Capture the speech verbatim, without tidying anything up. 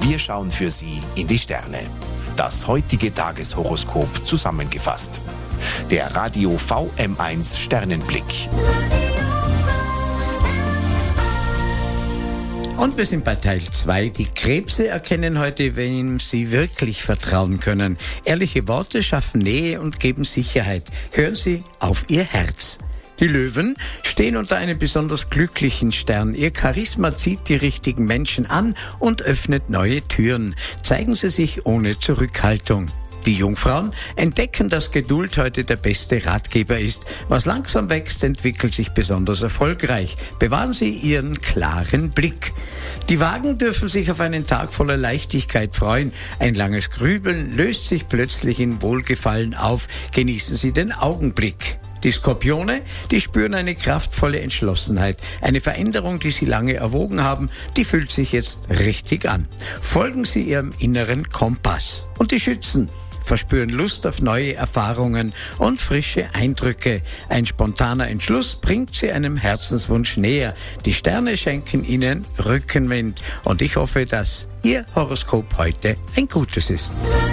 Wir schauen für Sie in die Sterne. Das heutige Tageshoroskop zusammengefasst. Der Radio V M eins Sternenblick. Und wir sind bei Teil zwei. Die Krebse erkennen heute, wem sie wirklich vertrauen können. Ehrliche Worte schaffen Nähe und geben Sicherheit. Hören Sie auf Ihr Herz. Die Löwen stehen unter einem besonders glücklichen Stern. Ihr Charisma zieht die richtigen Menschen an und öffnet neue Türen. Zeigen Sie sich ohne Zurückhaltung. Die Jungfrauen entdecken, dass Geduld heute der beste Ratgeber ist. Was langsam wächst, entwickelt sich besonders erfolgreich. Bewahren Sie Ihren klaren Blick. Die Wagen dürfen sich auf einen Tag voller Leichtigkeit freuen. Ein langes Grübeln löst sich plötzlich in Wohlgefallen auf. Genießen Sie den Augenblick. Die Skorpione, die spüren eine kraftvolle Entschlossenheit. Eine Veränderung, die sie lange erwogen haben, die fühlt sich jetzt richtig an. Folgen Sie Ihrem inneren Kompass. Und die Schützen verspüren Lust auf neue Erfahrungen und frische Eindrücke. Ein spontaner Entschluss bringt sie einem Herzenswunsch näher. Die Sterne schenken Ihnen Rückenwind. Und ich hoffe, dass Ihr Horoskop heute ein gutes ist.